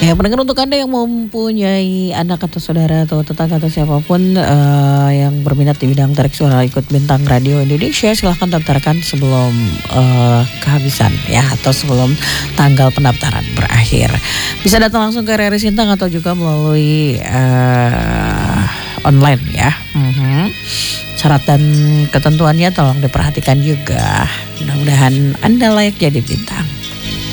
Oke, pendengar untuk Anda yang mempunyai anak atau saudara atau tetangga atau siapapun yang berminat di bidang tarik suara ikut Bintang Radio Indonesia, silahkan daftarkan sebelum kehabisan ya, atau sebelum tanggal pendaftaran berakhir. Bisa datang langsung ke RRI Sintang atau juga melalui online ya. Syarat dan ketentuannya tolong diperhatikan juga. Mudah-mudahan Anda layak jadi bintang.